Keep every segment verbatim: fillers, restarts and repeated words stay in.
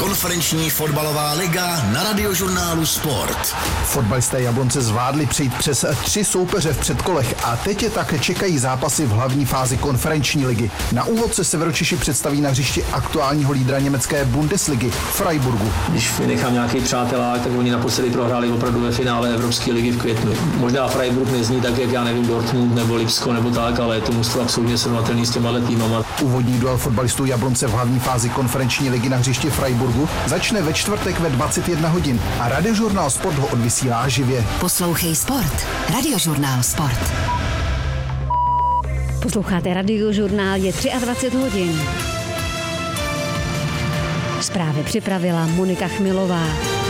Konferenční fotbalová liga na Radiožurnálu Sport. Fotbalisté Jablonce zvládli přejít přes tři soupeře v předkolech a teď je tak čekají zápasy v hlavní fázi konferenční ligy. Na úvod se Severočeši představí na hřišti aktuálního lídra německé Bundesligy Freiburgu. Když vynechám nějaký přátelák, tak oni naposledy prohráli opravdu ve finále Evropské ligy v květnu. Možná Freiburg nezní tak, jak já nevím, Dortmund nebo Lipsko nebo tak, ale je to mužstvo absolutně srovnatelný s těma týmama. Úvodní duel fotbalistů Jablonce v hlavní fázi konferenční ligy na hřišti Freiburgu začne ve čtvrtek ve dvacet jedna hodin a Radiožurnál Sport ho odvysílá živě. Poslouchej Sport. Radiožurnál Sport. Posloucháte Radiožurnál, je dvacet tři hodin. Zprávy připravila Monika Chmilová.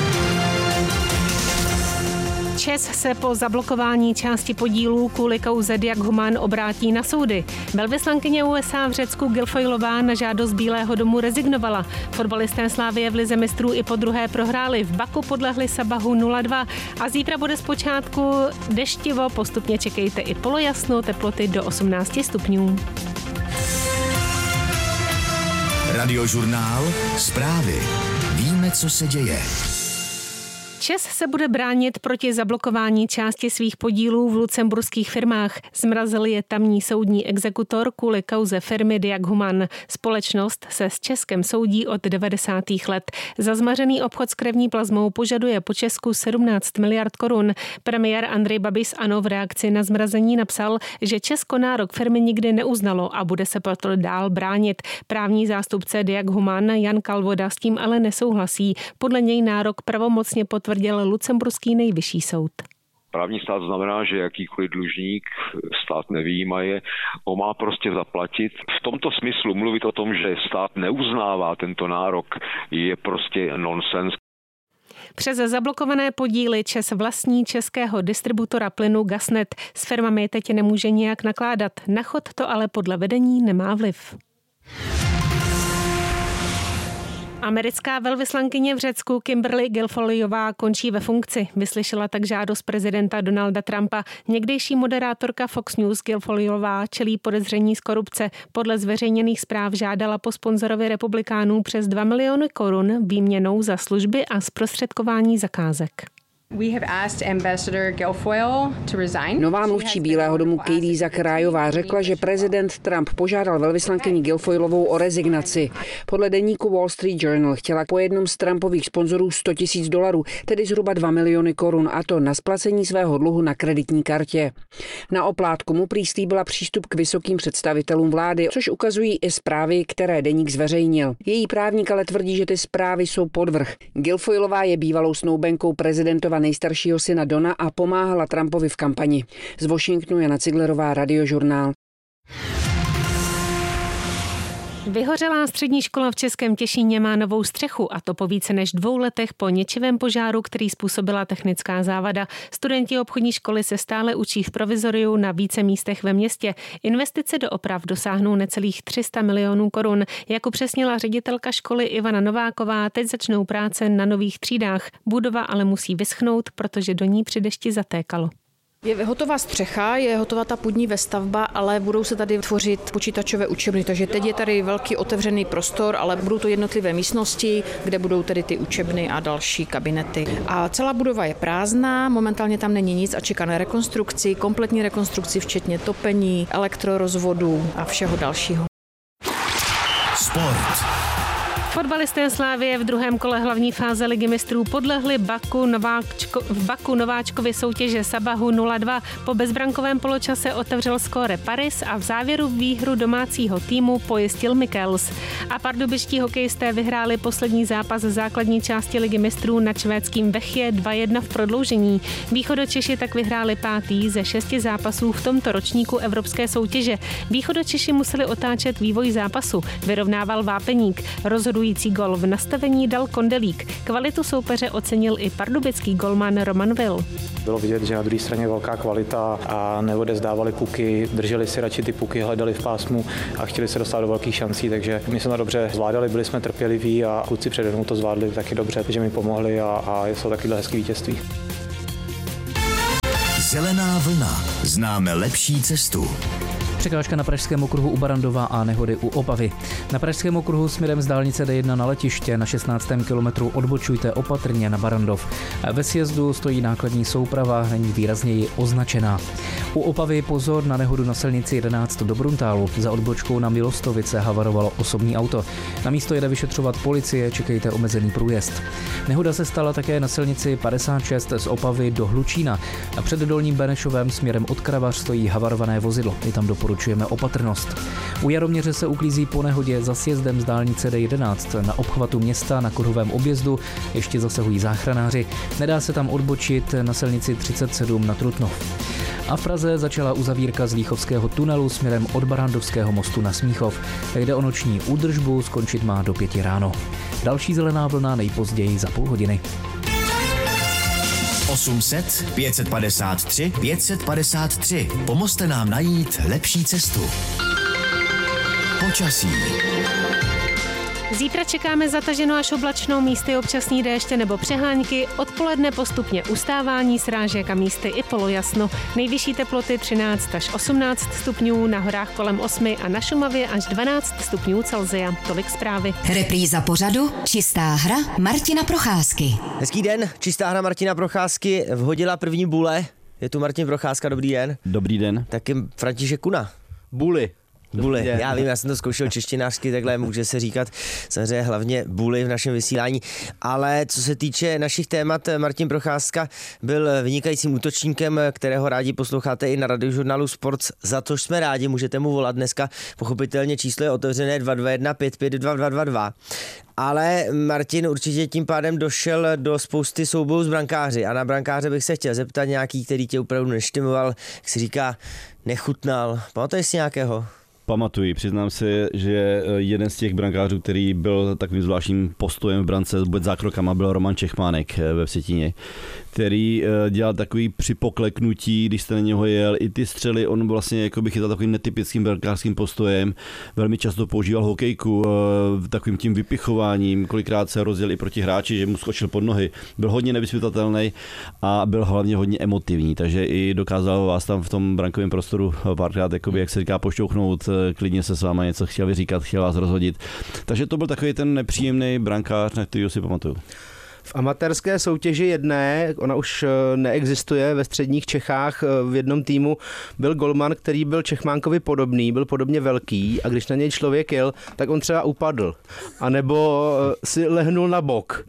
ČEZ se po zablokování části podílů kvůli kauze Diag Human obrátí na soudy. Velvyslankyně U S A v Řecku Guilfoylová na žádost Bílého domu rezignovala. Fotbalisté Slavie v lize mistrů i podruhé prohráli. V Baku podlehli Sabahu nula dva a zítra bude zpočátku deštivo, postupně čekejte i polojasno, teploty do osmnáct stupňů. Radiožurnál Zprávy. Víme, co se děje. ČEZ se bude bránit proti zablokování části svých podílů v lucemburských firmách. Zmrazil je tamní soudní exekutor kvůli kauze firmy Diag Human. Společnost se s Českem soudí od devadesátých let. Za zmařený obchod s krevní plazmou požaduje po Česku sedmnáct miliard korun. Premiér Andrej Babiš ANO v reakci na zmrazení napsal, že Česko nárok firmy nikdy neuznalo a bude se proto dál bránit. Právní zástupce Diag Human Jan Kalvoda s tím ale nesouhlasí. Podle něj nárok pravomocně potvrdil lucemburský nejvyšší soud. Právní stát znamená, že jakýkoliv dlužník, stát nevyjímaje, ho má prostě zaplatit. V tomto smyslu mluvit o tom, že stát neuznává tento nárok, je prostě nonsens. Přes zablokované podíly ČEZ vlastní českého distributora plynu Gasnet. S firmami teď nemůže nijak nakládat. Na chod to ale podle vedení nemá vliv. Americká velvyslankyně v Řecku Kimberly Guilfoylová končí ve funkci. Vyslyšela tak žádost prezidenta Donalda Trumpa. Někdejší moderátorka Fox News Guilfoylová čelí podezření z korupce. Podle zveřejněných zpráv žádala po sponzorovi republikánů přes dva miliony korun výměnou za služby a zprostředkování zakázek. Nová mluvčí Bílého domu Katie Zachariajová řekla, že prezident Trump požádal velvyslankyni Guilfoylovou o rezignaci. Podle deníku Wall Street Journal chtěla po jednom z Trumpových sponzorů sto tisíc dolarů, tedy zhruba dva miliony korun, a to na splacení svého dluhu na kreditní kartě. Na oplátku mu prý slíbila přístup k vysokým představitelům vlády, což ukazují i zprávy, které deník zveřejnil. Její právník ale tvrdí, že ty zprávy jsou podvrh. Guilfoylová je bývalou snoubenkou prezidentova nejstaršího syna Dona a pomáhala Trumpovi v kampani. Z Washingtonu Jana Ciglerová, Radiožurnál. Vyhořelá střední škola v Českém Těšíně má novou střechu, a to po více než dvou letech po ničivém požáru, který způsobila technická závada. Studenti obchodní školy se stále učí v provizoriu na více místech ve městě. Investice do oprav dosáhnou necelých tři sta milionů korun. Jak upřesnila ředitelka školy Ivana Nováková, teď začnou práce na nových třídách. Budova ale musí vyschnout, protože do ní při dešti zatékalo. Je hotová střecha, je hotová ta půdní vestavba, ale budou se tady tvořit počítačové učebny, takže teď je tady velký otevřený prostor, ale budou to jednotlivé místnosti, kde budou tedy ty učebny a další kabinety. A celá budova je prázdná, momentálně tam není nic a čeká na rekonstrukci, kompletní rekonstrukci, včetně topení, elektrorozvodu a všeho dalšího. Sport. Fotbalisté Slavie v druhém kole hlavní fáze ligy mistrů podlehli Baku Nováčko, v Baku Nováčkovi soutěže Sabahu nula dva. Po bezbrankovém poločase otevřel skóre Paris a v závěru výhru domácího týmu pojistil Mikels. A pardubičtí hokejisté vyhráli poslední zápas základní části ligy mistrů nad švédským Vechje dva jedna v prodloužení. Východočeši tak vyhráli pátý ze šesti zápasů v tomto ročníku evropské soutěže. Východočeši museli otáčet vývoj zápasu. Vyrovnával Vápeník. Rozhodují gol v nastavení dal Kondelík. Kvalitu soupeře ocenil i pardubický golman Roman Will. Bylo vidět, že na druhé straně velká kvalita a neodezdávali puky, drželi si radši ty puky, hledali v pásmu a chtěli se dostat do velkých šancí, takže my jsme to dobře zvládali, byli jsme trpěliví a kluci přede mnou to zvládli taky dobře, že mi pomohli a, a jsou takovýhle hezký vítězství. Zelená vlna. Známe lepší cestu. překážka na pražském okruhu u Barandova a nehody u Opavy. Na pražském okruhu směrem z dálnice D jedna na letiště na šestnáctém kilometru odbočujte opatrně na Barandov. Ve sjezdu stojí nákladní souprava, není výrazněji označená. U Opavy pozor na nehodu na silnici jedenáct do Bruntálu. Za odbočkou na Milostovice havarovalo osobní auto. Na místo jede vyšetřovat policie, čekejte omezený průjezd. Nehoda se stala také na silnici padesát šest z Opavy do Hlučína. A před Dolním Benešovem směrem od Kravař stojí havarované vozidlo. I tam doporučujeme opatrnost. U Jaroměře se uklízí po nehodě za sjezdem z dálnice D jedenáct. Na obchvatu města na kruhovém objezdu ještě zasahují záchranáři. Nedá se tam odbočit na silnici třicet sedm na Trutnov. A v Praze začala uzavírka z Líchovského tunelu směrem od Barandovského mostu na Smíchov. Jde o noční údržbu, skončit má do pěti ráno. Další zelená vlna nejpozději za půl hodiny. osm set, pět set padesát tři, pět set padesát tři. Pomozte nám najít lepší cestu. Počasí. Zítra čekáme zataženou až oblačnou, místy občasný déště nebo přehánky, odpoledne postupně ustávání srážek a místy i polojasno. Nejvyšší teploty třináct až osmnáct stupňů, na horách kolem osm a na Šumavě až dvanáct stupňů Celsia. Tolik zprávy. Repríza pořadu Čistá hra Martina Procházky. Hezký den, Čistá hra Martina Procházky vhodila první bule. Je tu Martin Procházka, dobrý den. Dobrý den. Taky František Kuna. Buly. Buly, já vím, já jsem to zkoušel češtinářsky, takhle může se říkat samozřejmě hlavně buly v našem vysílání, ale co se týče našich témat, Martin Procházka byl vynikajícím útočníkem, kterého rádi posloucháte i na Radiožurnálu Sports, za což jsme rádi, můžete mu volat dneska, pochopitelně číslo je otevřené dva dva jedna pět pět dva dva dva dva. Ale Martin určitě tím pádem došel do spousty soubojů s brankáři a na brankáře bych se chtěl zeptat nějaký, který tě opravdu neštimoval, jak se říká, nechutnal. Pamatuješ si nějakého? Pamatuji, přiznám se, že jeden z těch brankářů, který byl takovým zvláštním postojem v brance, vůbec zákrokama, byl Roman Čechmánek ve Vsetíně, který dělal takový připokleknutí, když jste na něho jel, i ty střely, on vlastně jako by chytal takovým netypickým brankářským postojem, velmi často používal hokejku, takovým tím vypichováním, kolikrát se rozjel i proti hráči, že mu skočil pod nohy, byl hodně nevyspytatelný a byl hlavně hodně emotivní, takže i dokázal vás tam v tom brankovém prostoru párkrát, jakoby, jak se říká, pošťouchnout, klidně se s váma něco chtěl vyříkat, chtěl vás rozhodit. Takže to byl takový ten nepříjemný brankář, na kterýho si pamatuju. V amatérské soutěži jedné, ona už neexistuje ve středních Čechách, v jednom týmu byl golman, který byl Čechmánkovi podobný, byl podobně velký a když na něj člověk jel, tak on třeba upadl, anebo si lehnul na bok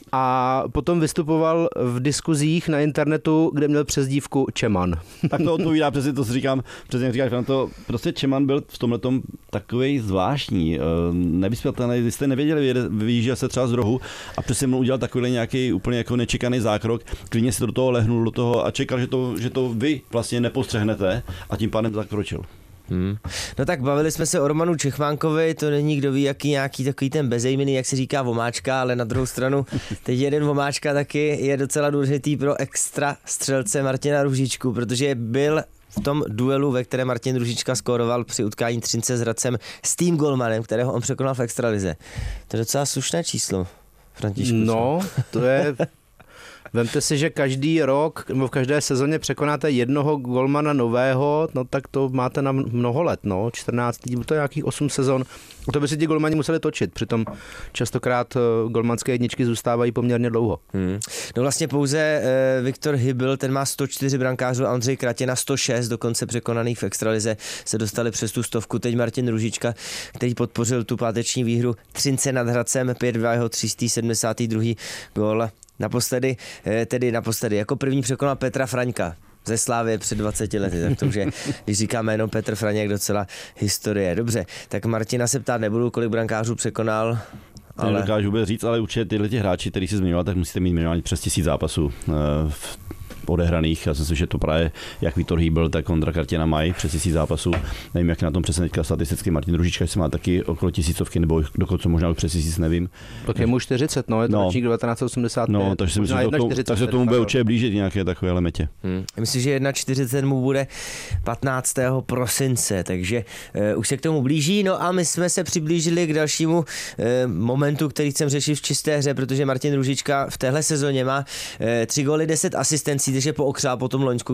a potom vystupoval v diskuzích na internetu, kde měl přezdívku Čeman. Tak to odpovídá přesně to, co říkám, přesně jak říkáš, to prostě Čeman byl v tomhletom takovej zvláštní, nevyspětelný, vy jste nevěděli, vyjížděl se třeba z rohu a přesně mu udělal takový nějaký úplně jako nečekaný zákrok, klidně si do toho lehnul do toho a čekal, že to, že to vy vlastně nepostřehnete a tím pádem zakročil. Hmm. No tak bavili jsme se o Romanu Čechmánkovi, to není kdo ví, jaký nějaký takový ten bezejmený, jak se říká vomáčka, ale na druhou stranu teď jeden vomáčka taky je docela důležitý pro extra střelce Martina Růžičku, protože byl v tom duelu, ve kterém Martin Růžička skóroval při utkání Třince s Hradcem s tým golmanem, kterého on překonal v extralize. To je docela slušné číslo. Františku, no, to je... Vemte si, že každý rok, nebo v každé sezóně překonáte jednoho golmana nového, no tak to máte na mnoho let, no, čtrnáct, to je nějakých osm sezon. To by si ti golmani museli točit, přitom častokrát golmanské jedničky zůstávají poměrně dlouho. Hmm. No vlastně pouze eh, Viktor Hybl, ten má sto čtyři brankářů a Ondřej Kratěna sto šest, dokonce překonaných v extralize, se dostali přes tu stovku. Teď Martin Růžička, který podpořil tu páteční výhru Třince nad Hradcem, pět dva, jeho tři sta sedmdesátý druhý gól. Naposledy, tedy naposledy, jako první překonal Petra Fraňka ze Slávie před dvaceti lety, tak to už je, když říkáme jenom Petr Franěk, docela historie. Dobře, tak Martina se ptát nebudu, kolik brankářů překonal. Ale... Nedokážu vůbec říct, ale určitě tyhle ti hráči, který si zmiňoval, tak musíte mít minimálně přes tisíc zápasů v odehraných. Já jsem si, že to právě jak Viktor Hýbl, tak Ondra Kratěna mají přes tisíc zápasů. Nevím, jak na tom přesně teďka statisticky Martin Růžička, jestli má taky okolo tisícovky, nebo dokonce možná už přes tisíc, nevím. Tak je mu čtyřicet, no, je to no. ročník devatenáct osmdesát pět. No, takže si myslím, že to, takže tomu bude určitě blížit nějaké takové metě. Hmm. Myslím, že čtyřicet jedna mu bude patnáctého prosince, takže uh, už se k tomu blíží. No a my jsme se přiblížili k dalšímu uh, momentu, který chcem řešit v čisté hře, protože Martin Růžička v téhle sezóně má uh, tři góly, deset asistencí, takže pookřál po tom loňsku,